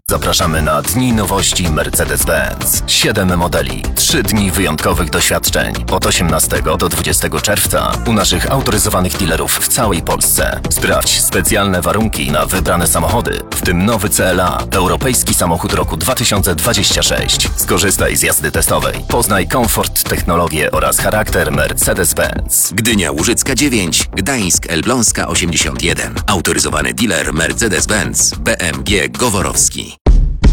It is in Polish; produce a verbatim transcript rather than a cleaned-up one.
Zapraszamy na Dni Nowości Mercedes-Benz. Siedem modeli, trzy dni wyjątkowych doświadczeń od osiemnastego do dwudziestego czerwca u naszych autoryzowanych dealerów w całej Polsce. Sprawdź specjalne warunki na wybrane samochody, w tym nowy C L A, europejski samochód roku dwa tysiące dwudziestego szóstego. Skorzystaj z jazdy testowej. Poznaj komfort, technologię oraz charakter Mercedes-Benz. Gdynia Łużycka dziewięć, Gdańsk Elbląska osiemdziesiąt jeden. Autoryzowany dealer Mercedes-Benz B M G Goworowski.